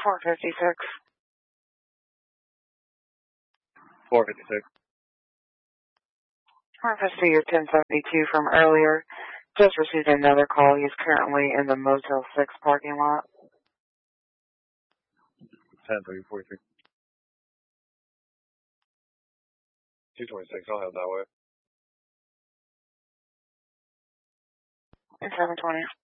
456. 456. Reference to your 1072 from earlier. Just received another call. He's currently in the Motel 6 parking lot. 10-3-43. 226, I'll head that way. 720.